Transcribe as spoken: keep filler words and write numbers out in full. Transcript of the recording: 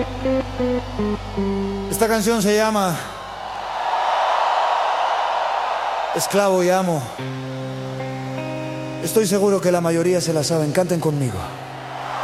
Esta canción se llama Esclavo y Amo. Estoy seguro que la mayoría se la saben. Canten conmigo.